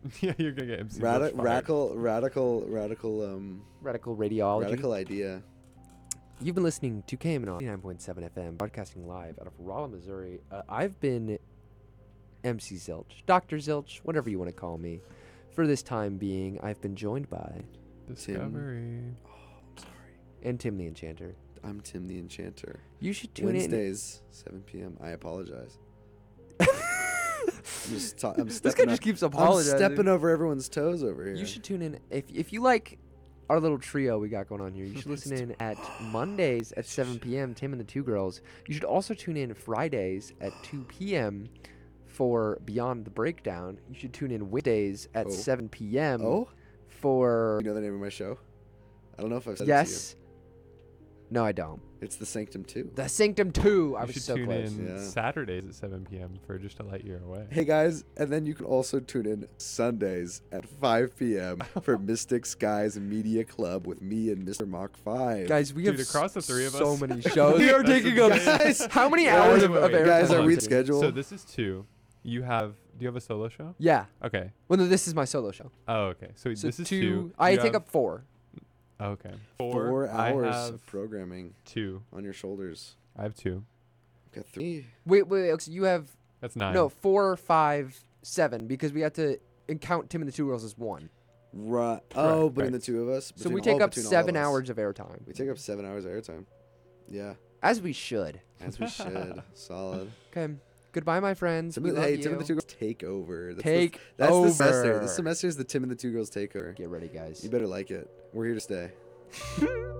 Yeah, you're gonna get MC. Radical radiology. radical idea. You've been listening to KMNR 89.7 FM, broadcasting live out of Rolla, Missouri. I've been MC Zilch, Dr. Zilch, whatever you want to call me. For this time being, I've been joined by Discovery. Oh, I'm sorry. And Tim the Enchanter. I'm Tim the Enchanter. You should tune Wednesdays, 7 p.m. I apologize. I'm This guy just keeps apologizing. I'm stepping over everyone's toes over here. You should tune in if you like our little trio we got going on here. You should listen in at Mondays at 7 p.m. Tim and the Two Girls. You should also tune in Fridays at 2 p.m. for Beyond the Breakdown. You should tune in Wednesdays at 7 p.m. for. You know the name of my show? I don't know if I've said it Yes. to you. No, I don't. It's The Sanctum 2. The Sanctum 2. I You was should so tune close. in Saturdays at 7 p.m. for Just a Light Year Away. Hey guys, and then you can also tune in Sundays at 5 p.m. for Mystic Skies Media Club with me and Mr. Mach 5. Guys, we have across the three of so us. many shows. We are That's taking up. insane. How many hours of air? Guys, are we content? scheduled? So this is 2. Do you have a solo show? Yeah. Okay. Well, no, this is my solo show. Oh, okay. So So this is 2. 2. I You take have- up 4. Oh, okay. 4 I hours have of programming 2. on your shoulders. I have 2. I've got 3. Wait. So you have That's 9. no 4, 5, 7 because we have to count Tim and the Two Girls as one. Right. Oh, Correct, between the two of us. So we between take up between all 7 of us. hours of airtime, We take up 7 hours of airtime. Yeah, as we should. as we should. Solid. Okay. Goodbye, my friends. We love Hey, you. Tim and the Two Girls take over. That's Take that's over. the semester. This semester is the Tim and the Two Girls takeover. Get ready, guys. You better like it. We're here to stay.